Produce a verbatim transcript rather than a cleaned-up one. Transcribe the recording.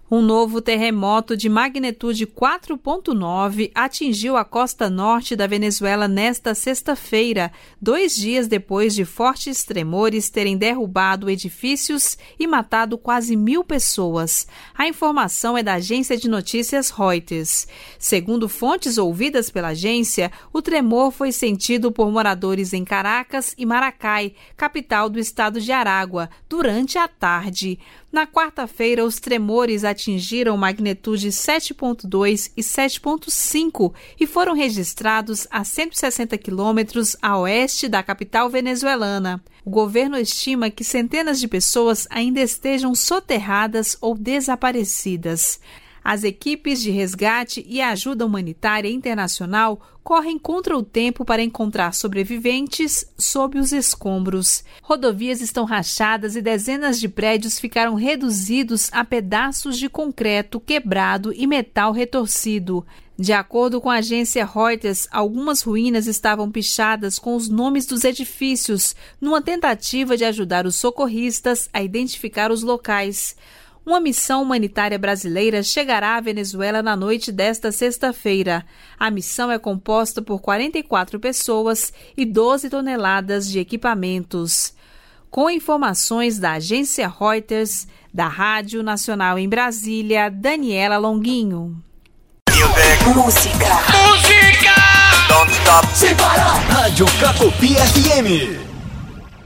Um novo terremoto de magnitude quatro ponto nove atingiu a costa norte da Venezuela nesta sexta-feira, dois dias depois de fortes tremores terem derrubado edifícios e matado quase mil pessoas. A informação é da agência de notícias Reuters. Segundo fontes ouvidas pela agência, o tremor foi sentido por moradores em Caracas e Maracay, capital do estado de Aragua, durante a tarde. Na quarta-feira, os tremores atingiram magnitude sete ponto dois e sete ponto cinco e foram registrados a cento e sessenta quilômetros a oeste da capital venezuelana. O governo estima que centenas de pessoas ainda estejam soterradas ou desaparecidas. As equipes de resgate e ajuda humanitária internacional correm contra o tempo para encontrar sobreviventes sob os escombros. Rodovias estão rachadas e dezenas de prédios ficaram reduzidos a pedaços de concreto quebrado e metal retorcido. De acordo com a agência Reuters, algumas ruínas estavam pichadas com os nomes dos edifícios, numa tentativa de ajudar os socorristas a identificar os locais. Uma missão humanitária brasileira chegará à Venezuela na noite desta sexta-feira. A missão é composta por quarenta e quatro pessoas e doze toneladas de equipamentos. Com informações da agência Reuters, da Rádio Nacional em Brasília, Daniela Longuinho. Música. Música. Don't stop. Sem parar. Rádio Cacopi F M.